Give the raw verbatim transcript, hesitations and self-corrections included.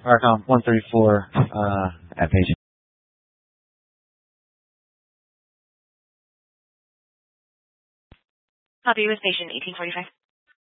ARCOM one thirty-four, uh, at page. Copy with station eighteen forty-five.